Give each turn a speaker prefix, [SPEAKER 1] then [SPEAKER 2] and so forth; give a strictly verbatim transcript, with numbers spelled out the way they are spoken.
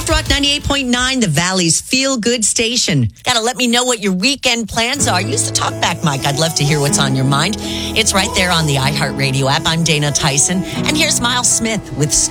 [SPEAKER 1] Soft Rock ninety-eight point nine, the Valley's feel-good station. Got to let me know what your weekend plans are. Use the talkback mic. I'd love to hear what's on your mind. It's right there on the iHeartRadio app. I'm Dana Tyson. And here's Miles Smith with